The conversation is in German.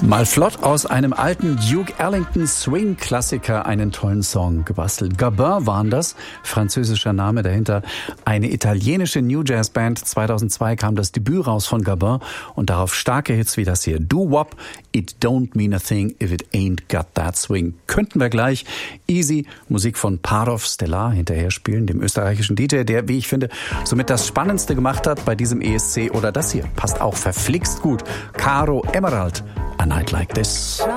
Mal flott aus einem alten Duke Ellington Swing-Klassiker einen tollen Song gebastelt. Gabin waren das, französischer Name dahinter. Eine italienische New Jazz Band. 2002 kam das Debüt raus von Gabin und darauf starke Hits wie das hier. Doo-Wop, It Don't Mean a Thing If It Ain't Got That Swing. Könnten wir gleich easy Musik von Parov Stellar hinterher spielen, dem österreichischen DJ, der, wie ich finde, somit das Spannendste gemacht hat bei diesem ESC. Oder das hier, passt auch verflixt gut. Caro Emerald, A Night Like This.